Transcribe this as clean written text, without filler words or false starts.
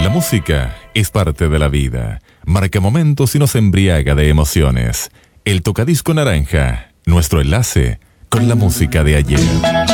música es parte de la vida. Marca momentos y nos embriaga de emociones. El Tocadisco Naranja, nuestro enlace con la música de ayer.